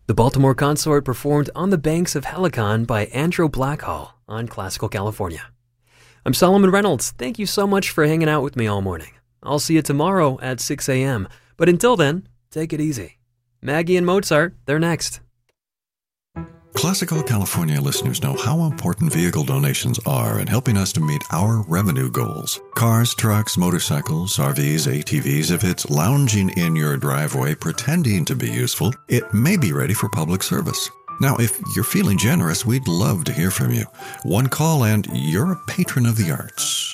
The Baltimore Consort performed On the Banks of Helicon by Andrew Blackhall on Classical California. I'm Solomon Reynolds. Thank you so much for hanging out with me all morning. I'll see you tomorrow at 6 a.m. But until then, take it easy. Maggie and Mozart, they're next. Classical California listeners know how important vehicle donations are in helping us to meet our revenue goals. Cars, trucks, motorcycles, RVs, ATVs, if it's lounging in your driveway pretending to be useful, it may be ready for public service. Now, if you're feeling generous, we'd love to hear from you. One call and you're a patron of the arts.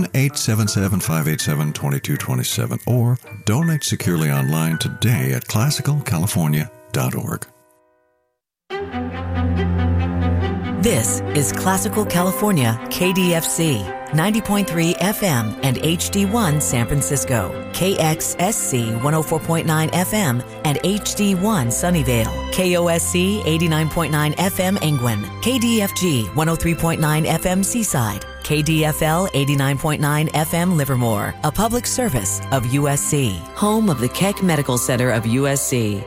1-877-587-2227 or donate securely online today at classicalcalifornia.org. This is Classical California, KDFC, 90.3 FM and HD1 San Francisco, KXSC 104.9 FM and HD1 Sunnyvale, KOSC 89.9 FM Angwin, KDFG 103.9 FM Seaside, KDFL 89.9 FM Livermore, a public service of USC, home of the Keck Medical Center of USC.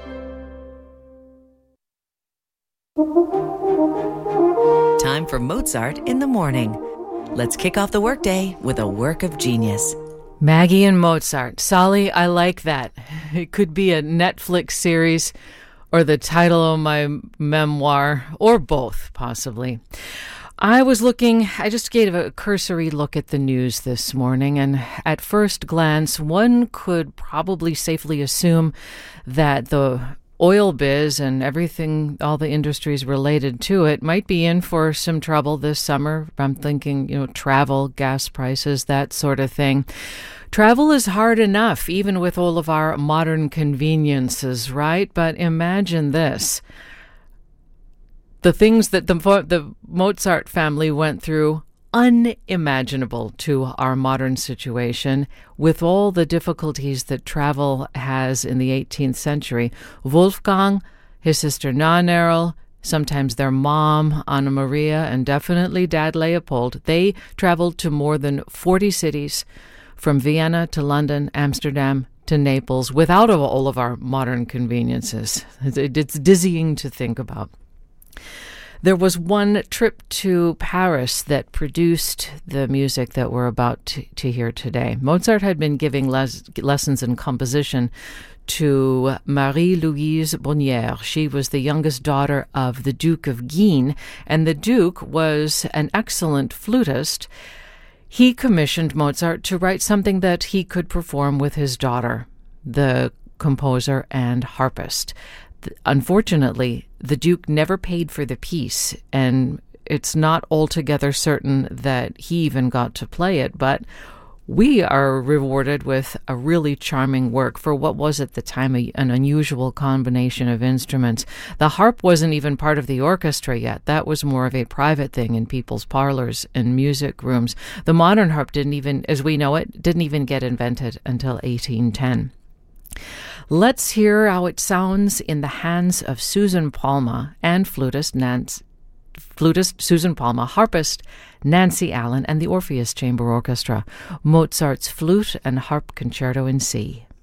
Time for Mozart in the morning. Let's kick off the workday with a work of genius. Maggie and Mozart. Solly, I like that. It could be a Netflix series or the title of my memoir, or both, possibly. I just gave a cursory look at the news this morning, and at first glance, one could probably safely assume that the oil biz and everything, all the industries related to it, might be in for some trouble this summer. I'm thinking, travel, gas prices, that sort of thing. Travel is hard enough, even with all of our modern conveniences, right? But imagine this. The things that the Mozart family went through, unimaginable to our modern situation, with all the difficulties that travel has in the 18th century. Wolfgang, his sister Nannerl, sometimes their mom, Anna Maria, and definitely Dad Leopold, they traveled to more than 40 cities, from Vienna to London, Amsterdam to Naples, without all of our modern conveniences. It's dizzying to think about. There was one trip to Paris that produced the music that we're about to hear today. Mozart had been giving lessons in composition to Marie-Louise Bonnière. She was the youngest daughter of the Duke of Guienne, and the Duke was an excellent flutist. He commissioned Mozart to write something that he could perform with his daughter, the composer and harpist. Unfortunately, the Duke never paid for the piece, and it's not altogether certain that he even got to play it, but we are rewarded with a really charming work for what was at the time an unusual combination of instruments. The harp wasn't even part of the orchestra yet. That was more of a private thing in people's parlors and music rooms. The modern harp didn't even, as we know it, get invented until 1810. Let's hear how it sounds in the hands of Susan Palma and flutist Susan Palma, harpist Nancy Allen, and the Orpheus Chamber Orchestra. Mozart's Flute and Harp Concerto in C.